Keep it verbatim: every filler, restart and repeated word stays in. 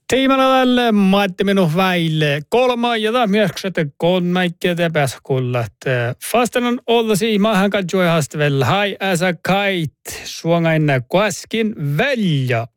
Tiimanalalle Matti minun väille. Kolma ja tämä myöskset konmäikkiä te pääs kuulla. Fastanan ollasi maahan katsoi haastavella. Hai äsä kait suongain kuaskin välja.